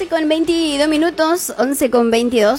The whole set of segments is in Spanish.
11:22, 11:22.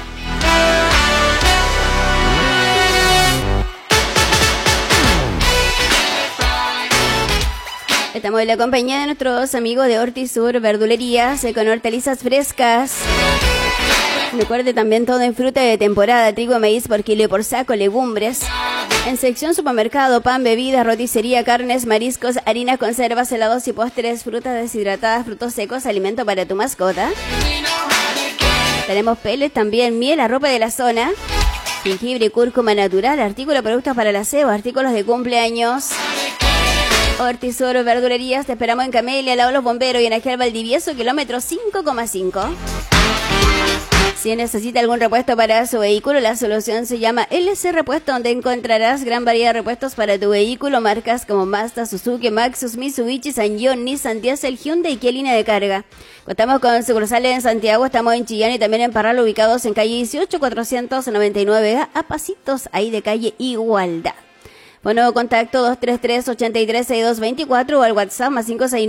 Estamos en la compañía de nuestros amigos de Hortisur Verdulerías, con hortalizas frescas. Recuerde también todo en fruta de temporada, trigo, maíz por kilo y por saco, legumbres. En sección supermercado, pan, bebidas, roticería, carnes, mariscos, harinas, conservas, helados y postres, frutas deshidratadas, frutos secos, alimento para tu mascota. Tenemos pellets también, miel, ropa de la zona, jengibre, cúrcuma natural, artículos, productos para el aseo, artículos de cumpleaños. Hortisur Verdulerías, te esperamos en Camelia, al lado de los bomberos y en Agial Valdivieso, kilómetro 5,5. Si necesita algún repuesto para su vehículo, la solución se llama LC Repuesto, donde encontrarás gran variedad de repuestos para tu vehículo, marcas como Mazda, Suzuki, Maxus, Mitsubishi, Sanyong, Nissan, Diesel, Hyundai y Kia línea de carga. Contamos con sucursales en Santiago, estamos en Chillán y también en Parral, ubicados en calle 18, 499, a pasitos ahí de calle Igualdad. Bueno, contacto 233-836224 o al WhatsApp más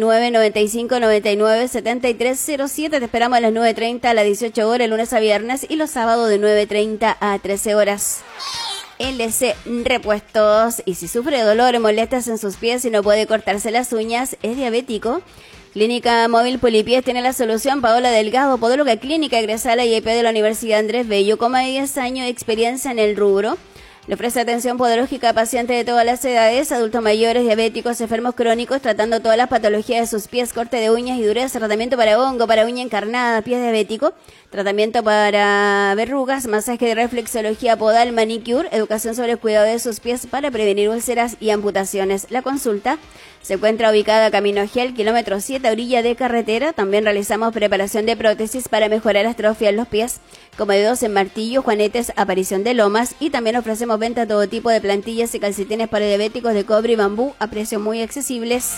569-9599-7307. Te esperamos a las 9:30 a las 18 horas, lunes a viernes, y los sábados de 9:30 a 13 horas. LC Repuestos. Y si sufre de dolor o molestias en sus pies y no puede cortarse las uñas, es diabético, Clínica Móvil Polipies tiene la solución. Paola Delgado, podóloga clínica, egresada IEP de la Universidad Andrés Bello, con más de 10 años de experiencia en el rubro. Le ofrece atención podológica a pacientes de todas las edades, adultos mayores, diabéticos, enfermos crónicos, tratando todas las patologías de sus pies, corte de uñas y dureza, tratamiento para hongo, para uña encarnada, pie diabético, tratamiento para verrugas, masaje de reflexología podal, manicure, educación sobre el cuidado de sus pies para prevenir úlceras y amputaciones. La consulta se encuentra ubicada Camino Agial, kilómetro 7, orilla de carretera. También realizamos preparación de prótesis para mejorar atrofia en los pies, como dedos en martillo, juanetes, aparición de lomas, y también ofrecemos venta de todo tipo de plantillas y calcetines para diabéticos de cobre y bambú a precios muy accesibles.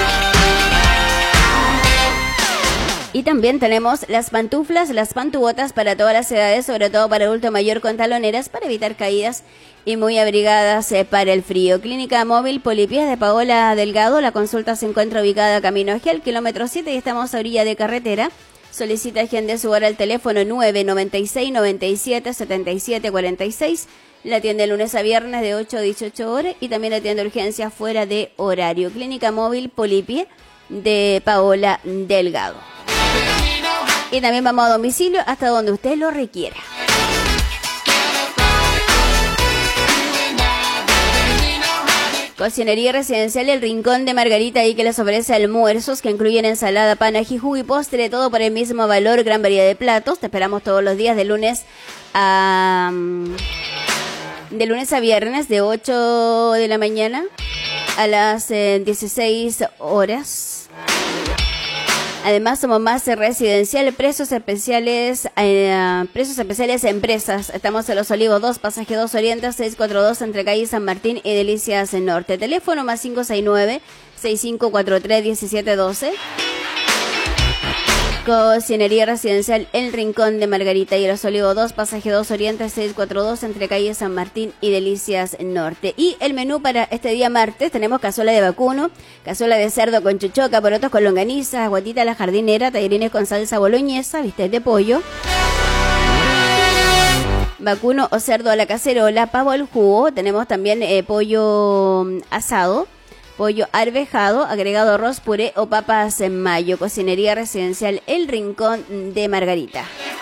Y también tenemos las pantuflas, las pantubotas para todas las edades, sobre todo para adulto mayor con taloneras, para evitar caídas y muy abrigadas para el frío. Clínica Móvil Polipies de Paola Delgado. La consulta se encuentra ubicada Camino Agial, kilómetro 7, y estamos a orilla de carretera. Solicita agende su hora al teléfono 996-97-7746. La atiende lunes a viernes de 8 a 18 horas y también atiende urgencias fuera de horario. Clínica Móvil Polipies de Paola Delgado. Y también vamos a domicilio hasta donde usted lo requiera. Cocinería Residencial El Rincón de Margarita, ahí que les ofrece almuerzos que incluyen ensalada, pan, ají, jugo y postre, todo por el mismo valor, gran variedad de platos. Te esperamos todos los días de lunes a viernes de 8 de la mañana a las 16 horas. Además, somos más residencial, precios especiales empresas. Estamos en Los Olivos 2, pasaje 2 Oriente, 642, entre calle San Martín y Delicias Norte. Teléfono más 569-6543-1712. Cocinería Residencial El Rincón de Margarita y Los Olivos 2, pasaje 2 Oriente, 642, entre calle San Martín y Delicias Norte. Y el menú para este día martes: tenemos cazuela de vacuno, cazuela de cerdo con chuchoca, porotos con longaniza, guatita a la jardinera, tallarines con salsa boloñesa, bistec de pollo, vacuno o cerdo a la cacerola, pavo al jugo. Tenemos también pollo asado, pollo arvejado, agregado arroz, puré o papas en mayo. Cocinería Residencial El Rincón de Margarita.